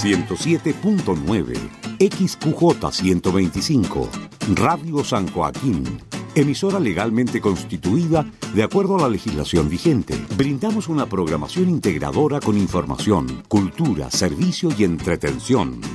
107.9, XQJ 125, Radio San Joaquín, emisora legalmente constituida de acuerdo a la legislación vigente. Brindamos una programación integradora con información, cultura, servicio y entretención.